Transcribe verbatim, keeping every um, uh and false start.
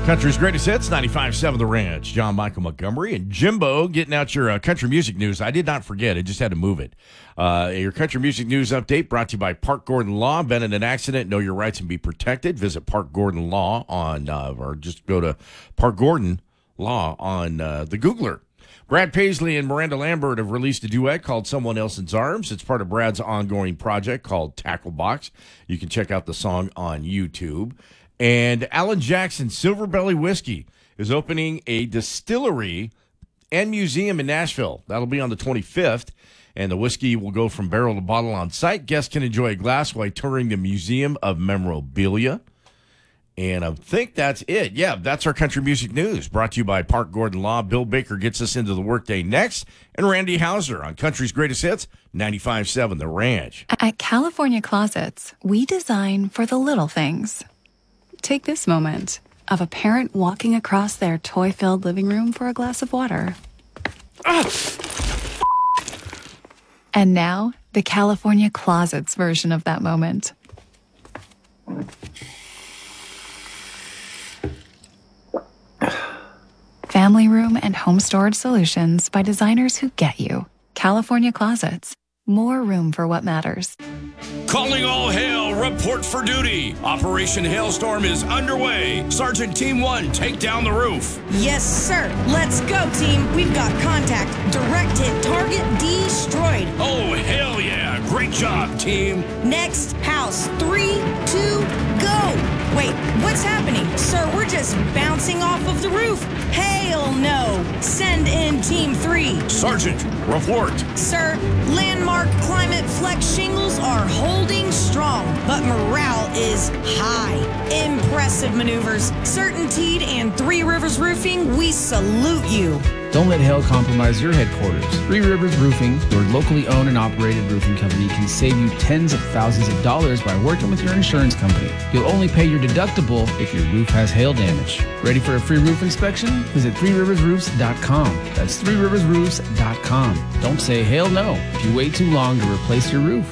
Country's greatest hits, ninety-five point seven The Ranch. John Michael Montgomery and Jimbo getting out your uh, country music news. I did not forget. I just had to move it. Uh, your country music news update brought to you by Park Gordon Law. Been in an accident, know your rights and be protected. Visit Park Gordon Law on, uh, or just go to Park Gordon Law on uh, the Googler. Brad Paisley and Miranda Lambert have released a duet called Someone Else's Arms. It's part of Brad's ongoing project called Tackle Box. You can check out the song on YouTube. And Alan Jackson Silver Belly Whiskey is opening a distillery and museum in Nashville. That'll be on the twenty-fifth, and the whiskey will go from barrel to bottle on site. Guests can enjoy a glass while touring the Museum of Memorabilia. And I think that's it. Yeah, that's our country music news, brought to you by Park Gordon Law. Bill Baker gets us into the workday next, and Randy Hauser on Country's Greatest Hits, ninety-five point seven The Ranch. At California Closets, we design for the little things. Take this moment of a parent walking across their toy-filled living room for a glass of water. Ah! And now, the California Closets version of that moment. Family room and home storage solutions by designers who get you. California Closets. More room for what matters. Calling all hail, report for duty. Operation Hailstorm is underway. Sergeant Team one, take down the roof. Yes, sir. Let's go, team. We've got contact. Direct hit target destroyed. Oh, hell yeah. Great job, team. Next house. Three, two, go. Wait, what's happening? Sir, we're just bouncing off of the roof. Hell no. Send in Team three. Sergeant, report. Sir, landmark climate flex shingles are holding strong, but morale is high. Impressive maneuvers. Certainteed and Three Rivers Roofing, we salute you. Don't let hail compromise your headquarters. Three Rivers Roofing, your locally owned and operated roofing company, can save you tens of thousands of dollars by working with your insurance company. You'll only pay your deductible if your roof has hail damage. Ready for a free roof inspection? Visit three rivers roofs dot com. That's three rivers roofs dot com. Don't say hail no if you wait too long to replace your roof.